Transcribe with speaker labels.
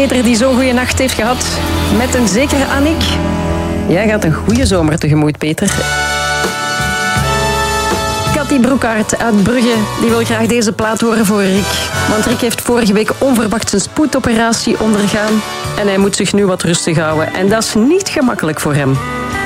Speaker 1: Peter die zo'n goede nacht heeft gehad met een zekere Annick. Jij gaat een goede zomer tegemoet, Peter. Cathy Broekaert uit Brugge die wil graag deze plaat horen voor Rick. Want Rick heeft vorige week onverwachts een spoedoperatie ondergaan. En hij moet zich nu wat rustig houden. En dat is niet gemakkelijk voor hem.